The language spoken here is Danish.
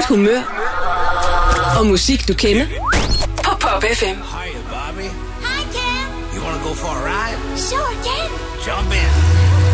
humør og musik, du kender. På Pop FM. Hiya, Bobby. Hi, Ken. You wanna go for a ride? Sure, Ken. Jump in.